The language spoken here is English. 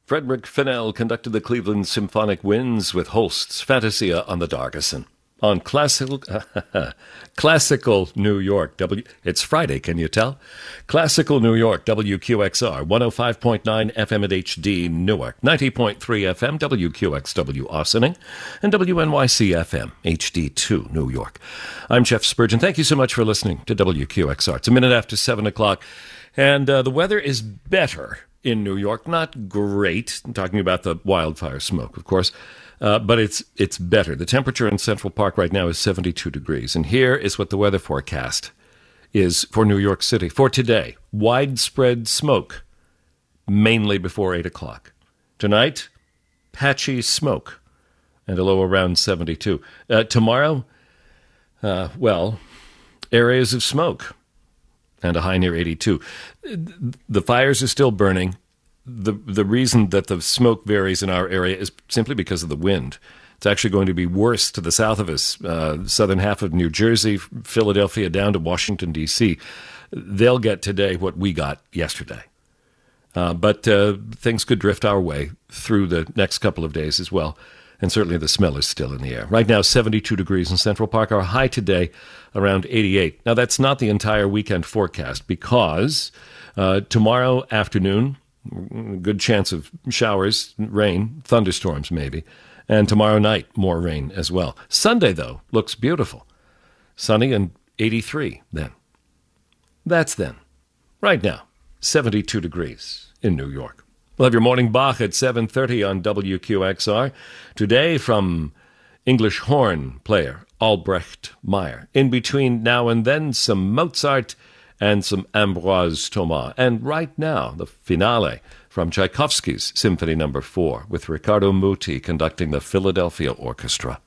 Frederick Fennell conducted the Cleveland Symphonic Winds with Holst's Fantasia on the Dargeson. On classical New York, it's Friday, can you tell? Classical New York, WQXR, 105.9 FM at HD Newark, 90.3 FM, WQXW Ossining, and WNYC FM, HD2 New York. I'm Jeff Spurgeon. Thank you so much for listening to WQXR. It's a minute after 7 o'clock, and the weather is better in New York. Not great. I'm talking about the wildfire smoke, of course. But it's better. The temperature in Central Park right now is 72 degrees. And here is what the weather forecast is for New York City. For today, widespread smoke, mainly before 8 o'clock. Tonight, patchy smoke, and a low around 72. Tomorrow, areas of smoke, and a high near 82. The fires are still burning. The reason that the smoke varies in our area is simply because of the wind. It's actually going to be worse to the south of us, southern half of New Jersey, Philadelphia, down to Washington, D.C. They'll get today what we got yesterday. But things could drift our way through the next couple of days as well. And certainly the smell is still in the air. Right now, 72 degrees in Central Park. Our high today, around 88. Now, that's not the entire weekend forecast because tomorrow afternoon, good chance of showers, rain, thunderstorms maybe. And tomorrow night, more rain as well. Sunday, though, looks beautiful. Sunny and 83 then. That's then. Right now, 72 degrees in New York. We'll have your morning Bach at 7:30 on WQXR. Today from English horn player Albrecht Meyer. In between now and then, some Mozart and some Ambroise Thomas. And right now, the finale from Tchaikovsky's Symphony No. 4 with Riccardo Muti conducting the Philadelphia Orchestra.